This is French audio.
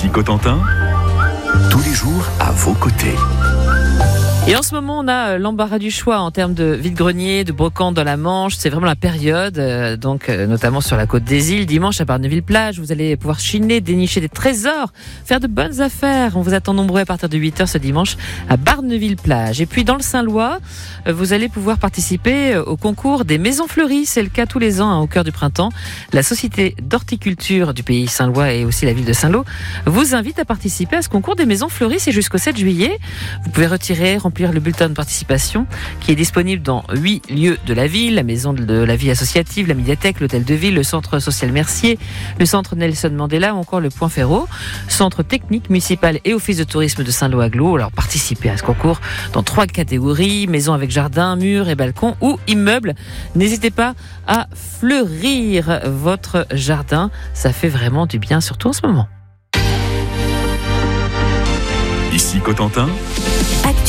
Ici Cotentin, tous les jours à vos côtés. Et en ce moment, on a l'embarras du choix en termes de vide-grenier, de brocante dans la Manche. C'est vraiment la période, notamment sur la côte des îles. Dimanche à Barneville-Plage, vous allez pouvoir chiner, dénicher des trésors, faire de bonnes affaires. On vous attend nombreux à partir de 8h ce dimanche à Barneville-Plage. Et puis dans le Saint-Lois, vous allez pouvoir participer au concours des maisons fleuries. C'est le cas tous les ans, au cœur du printemps. La Société d'horticulture du pays Saint-Lois et aussi la ville de Saint-Lô vous invite à participer à ce concours des maisons fleuries. C'est jusqu'au 7 juillet. Vous pouvez remplir le bulletin de participation qui est disponible dans 8 lieux de la ville, la maison de la vie associative, la médiathèque, l'hôtel de ville, le centre social Mercier, le centre Nelson Mandela ou encore le Point Ferraud, centre technique municipal et office de tourisme de Saint-Lô-Aglo. Alors participez à ce concours dans 3 catégories, maison avec jardin, murs et balcons ou immeubles. N'hésitez pas à fleurir votre jardin, ça fait vraiment du bien, surtout en ce moment. Ici Cotentin, Actu